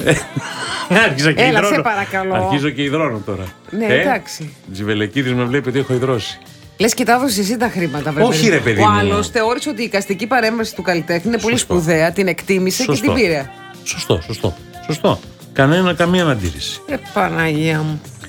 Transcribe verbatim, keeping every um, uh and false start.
Άρχισα και Έλα, υδρώνω. σε παρακαλώ. Αρχίζω και υδρώνω τώρα. Ναι, ε? εντάξει. Τζιβελεκίδης με βλέπει ότι έχω υδρώσει. Λες και τα έδωσες εσύ τα χρήματα, βέβαια. Όχι, ρε παιδί Ο μου. άλλος θεώρησε ότι η εικαστική παρέμβαση του καλλιτέχνη είναι πολύ Σωστό. σπουδαία, την εκτίμησε Σωστό. και την πήρε. Σωστό, σωστό. Σωστό. Κανένα, καμία αντίρρηση. Ε, Παναγία μου.